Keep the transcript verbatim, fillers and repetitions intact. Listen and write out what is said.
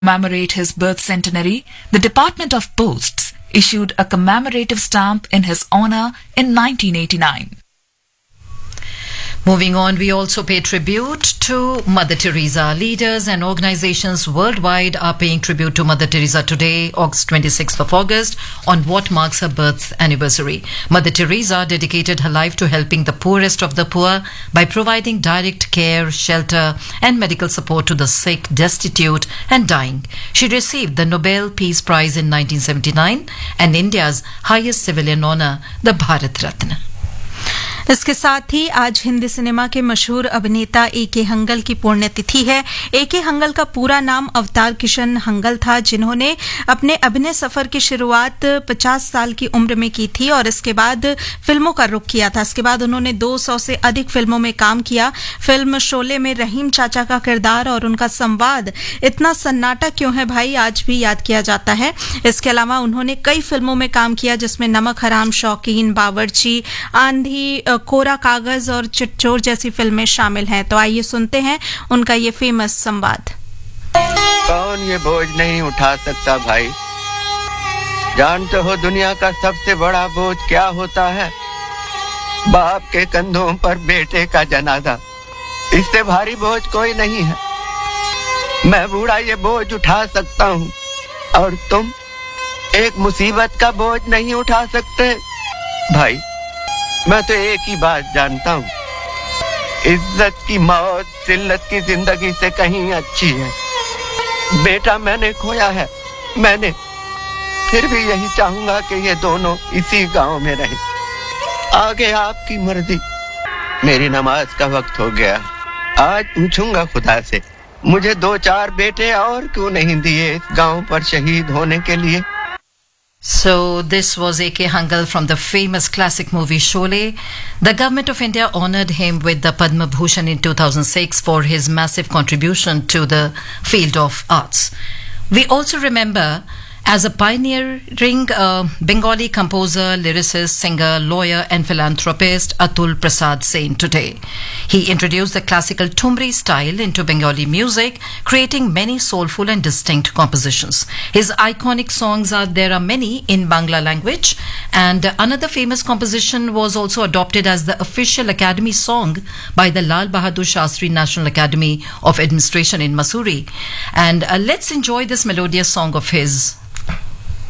commemorate his birth centenary, the Department of Posts issued a commemorative stamp in his honor in nineteen eighty-nine. Moving on, we also pay tribute to Mother Teresa. Leaders and organizations worldwide are paying tribute to Mother Teresa today, August twenty-sixth of August, on what marks her birth anniversary. Mother Teresa dedicated her life to helping the poorest of the poor by providing direct care, shelter, and medical support to the sick, destitute, and dying. She received the Nobel Peace Prize in nineteen seventy-nine and India's highest civilian honor, the Bharat Ratna. इसके साथ ही आज Hindi cinema के मशहूर अभिनेता ए के हंगल की पुण्यतिथि है। ए के हंगल का पूरा नाम अवतार किशन हंगल था, जिन्होंने अपने अभिनय सफर की शुरुआत पचास साल की उम्र में की थी और इसके बाद फिल्मों का रुख किया था। इसके बाद उन्होंने दो सौ से अधिक फिल्मों में काम किया। फिल्म शोले में रहीम चाचा का किरदार और उनका संवाद इतना सन्नाटा क्यों है भाई आज भी याद किया जाता है। इसके अलावा उन्होंने कई फिल्मों में काम किया, जिसमें नमक हराम, शौकीन, बावर्ची, आंधी, कोरा कागज और चिट्चोर जैसी फिल्में शामिल हैं। तो आइए सुनते हैं उनका ये फेमस संवाद। कौन ये बोझ नहीं उठा सकता भाई? जानते हो दुनिया का सबसे बड़ा बोझ क्या होता है? बाप के कंधों पर बेटे का जनाजा। इससे भारी बोझ कोई नहीं है। मैं बूढ़ा ये बोझ उठा सकता हूँ और तुम एक मुसीबत का बोझ नहीं उठा सकते। भाई, मैं तो एक ही बात जानता हूँ, इज्जत की मौत जिल्लत की जिंदगी से कहीं अच्छी है। बेटा मैंने खोया है, मैंने, फिर भी यही चाहूंगा कि ये दोनों इसी गांव में रहें। आगे आपकी मर्जी। मेरी नमाज का वक्त हो गया। आज पूछूंगा खुदा से, मुझे दो चार बेटे और क्यों नहीं दिए इस गांव पर शहीद होने के लिए। So this was A K Hangal from the famous classic movie Sholay. The government of India honored him with the Padma Bhushan in two thousand six for his massive contribution to the field of arts. We also remember as a pioneering uh, Bengali composer, lyricist, singer, lawyer and philanthropist Atul Prasad Sen today. He introduced the classical Thumri style into Bengali music, creating many soulful and distinct compositions. His iconic songs are There Are Many in Bangla language, and another famous composition was also adopted as the official Academy song by the Lal Bahadur Shastri National Academy of Administration in Mussoorie. And uh, let's enjoy this melodious song of his.